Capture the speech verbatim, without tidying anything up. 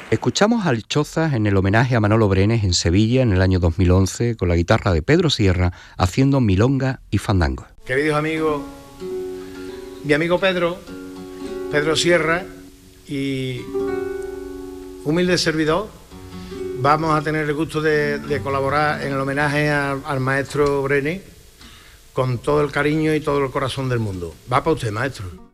Escuchamos a Chozas en el homenaje a Manolo Brenes en Sevilla en el año dos mil once con la guitarra de Pedro Sierra haciendo milonga y fandango. Queridos amigos, mi amigo Pedro, Pedro Sierra y humilde servidor, vamos a tener el gusto de, de colaborar en el homenaje a, al maestro Brenes con todo el cariño y todo el corazón del mundo. Va para usted, maestro.